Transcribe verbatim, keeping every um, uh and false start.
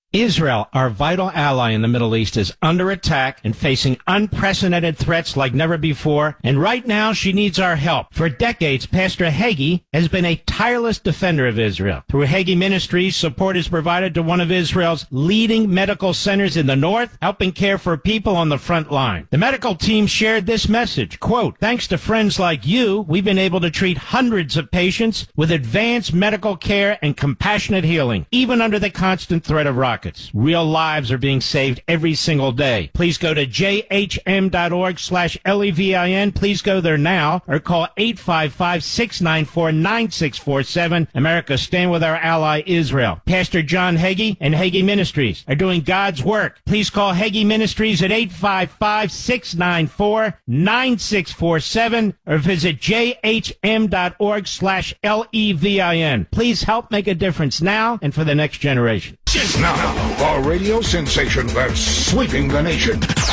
Israel, our vital ally in the Middle East, is under attack and facing unprecedented threats like never before. And right now, she needs our help. For decades, Pastor Hagee has been a tireless defender of Israel. Through Hagee Ministries, support is provided to one of Israel's leading medical centers in the north, helping care for people on the front line. The medical team shared this message, quote, "Thanks to friends like you, we've been able to treat hundreds of patients with advanced medical care and compassionate healing, even under the constant threat of rockets. Real lives are being saved every single day. Please go to j h m dot org slash L E V I N. Please go there now or call eight five five, six nine four, nine six four seven. America, stand with our ally Israel. Pastor John Hagee and Hagee Ministries are doing God's work. Please call Hagee Ministries at eight five five, six nine four, nine six four seven or visit j h m dot org slash L E V I N. Please help make a difference now and for the next generation. Now, a radio sensation that's sweeping the nation.